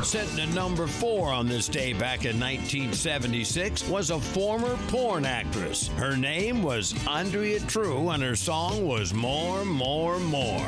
Sitting at number 4 on this day back in 1976 was a former porn actress. Her name was Andrea True, and her song was More, More, More.